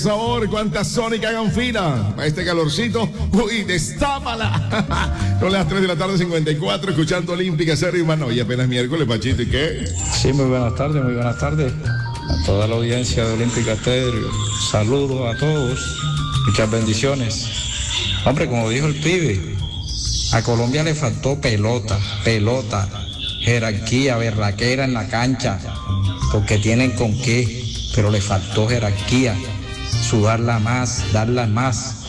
Sabor, cuánta Sónica hagan fila a este calorcito. Uy, destápala. Son las 3 de la tarde, 54, escuchando Olímpica Serie, hermano. Hoy apenas miércoles, Pachito, ¿y qué? Sí, muy buenas tardes a toda la audiencia de Olímpica Estéreo. Saludos a todos, muchas bendiciones. Hombre, como dijo el pibe, a Colombia le faltó pelota, jerarquía, berraquera en la cancha, porque tienen con qué, pero le faltó jerarquía. Sudarla más, darla más.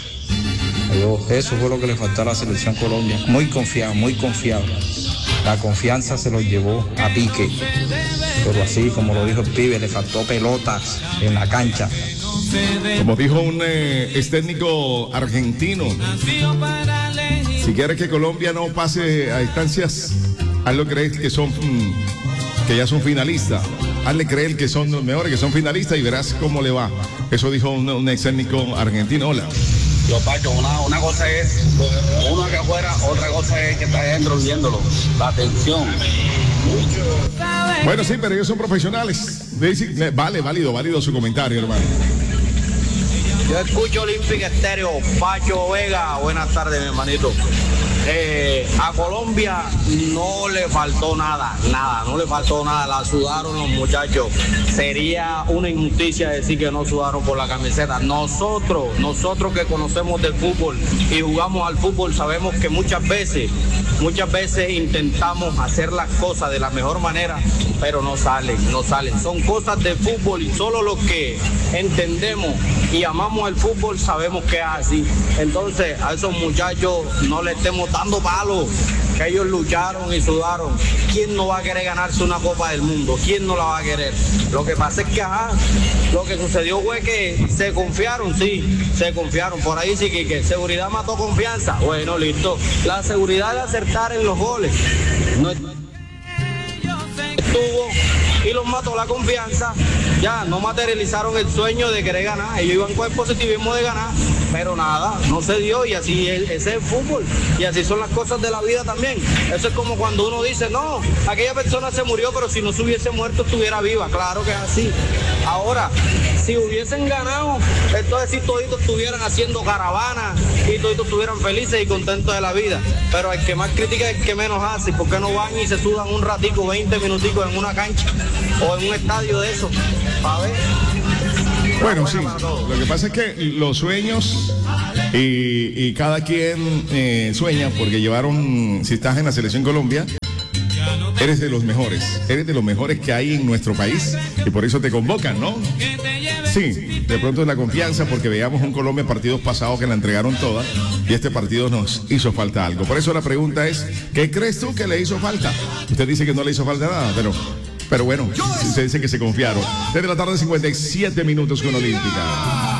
Eso fue lo que le faltó a la selección Colombia. Muy confiado. La confianza se lo llevó a pique. Pero así, como lo dijo el pibe, le faltó pelotas en la cancha. Como dijo un ex técnico argentino, si quieres que Colombia no pase a instancias, hazlo creer que ya son finalistas. Hazle creer que son los mejores, que son finalistas y verás cómo le va. Eso dijo un ex técnico argentino. Hola. Yo, Pacho, una cosa es uno acá afuera, otra cosa es que está adentro viéndolo. La atención. Bueno, sí, pero ellos son profesionales. Válido su comentario, hermano. Yo escucho Olímpica Estéreo, Pacho Vega. Buenas tardes, mi hermanito. A Colombia no le faltó nada, la sudaron los muchachos. Sería una injusticia decir que no sudaron por la camiseta. Nosotros que conocemos del fútbol y jugamos al fútbol sabemos que muchas veces intentamos hacer las cosas de la mejor manera, pero no salen. Son cosas de fútbol y solo los que entendemos y amamos el fútbol sabemos que es así. Entonces a esos muchachos no le estemos dando palos, que ellos lucharon y sudaron. ¿Quién no va a querer ganarse una Copa del Mundo? ¿Quién no la va a querer? Lo que pasa es que lo que sucedió fue que se confiaron. Por ahí sí que seguridad mató confianza. Bueno, listo. La seguridad de acertar en los goles no estuvo y los mató la confianza. Ya no materializaron el sueño de querer ganar. Ellos iban con el positivismo de ganar, pero nada, no se dio. Y así ese es el fútbol y así son las cosas de la vida también. Eso es como cuando uno dice, no, aquella persona se murió, pero si no se hubiese muerto estuviera viva. Claro que es así. Ahora, si hubiesen ganado, entonces si toditos estuvieran haciendo caravanas y toditos estuvieran felices y contentos de la vida. Pero el que más critica es el que menos hace. ¿Por qué no van y se sudan un ratico, 20 minuticos en una cancha o en un estadio de eso? A ver. Bueno, sí, lo que pasa es que los sueños y cada quien sueña porque si estás en la selección Colombia, eres de los mejores que hay en nuestro país y por eso te convocan, ¿no? Sí, de pronto es la confianza porque veíamos un Colombia partidos pasados que la entregaron toda y este partido nos hizo falta algo. Por eso la pregunta es, ¿qué crees tú que le hizo falta? Usted dice que no le hizo falta nada, pero bueno, usted dice que se confiaron. Desde la tarde 57 minutos con Olímpica.